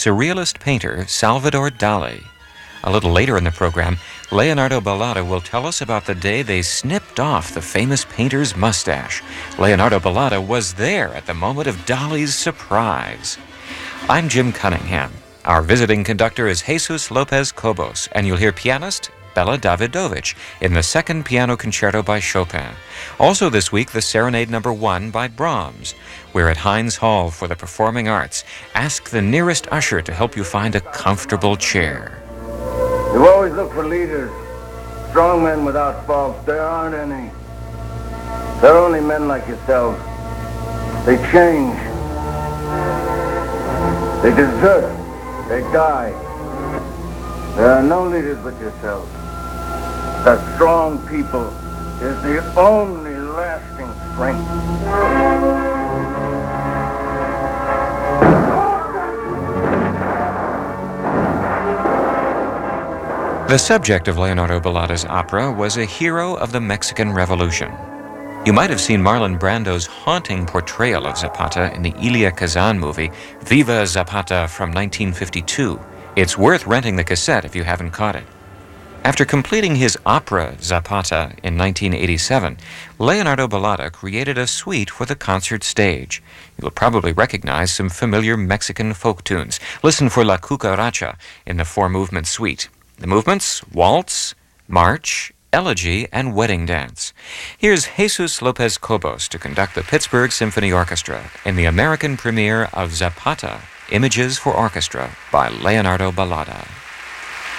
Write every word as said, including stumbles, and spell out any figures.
surrealist painter Salvador Dali. A little later in the program, Leonardo Balada will tell us about the day they snipped off the famous painter's mustache. Leonardo Balada was there at the moment of Dali's surprise. I'm Jim Cunningham. Our visiting conductor is Jesus Lopez Cobos, and you'll hear pianist Bela Davidovich in the Second Piano Concerto by Chopin. Also this week, the Serenade Number One by Brahms. We're at Heinz Hall for the Performing Arts. Ask the nearest usher to help you find a comfortable chair. You always look for leaders, strong men without faults. There aren't any. They're only men like yourselves. They change. They desert. They die. There are no leaders but yourselves. That strong people is the only lasting strength. The subject of Leonardo Balada's opera was a hero of the Mexican Revolution. You might have seen Marlon Brando's haunting portrayal of Zapata in the Elia Kazan movie, Viva Zapata from nineteen fifty-two. It's worth renting the cassette if you haven't caught it. After completing his opera Zapata in nineteen eighty-seven, Leonardo Balada created a suite for the concert stage. You'll probably recognize some familiar Mexican folk tunes. Listen for La Cucaracha in the four-movement suite. The movements: waltz, march, elegy, and wedding dance. Here's Jesus Lopez Cobos to conduct the Pittsburgh Symphony Orchestra in the American premiere of Zapata, Images for Orchestra by Leonardo Balada.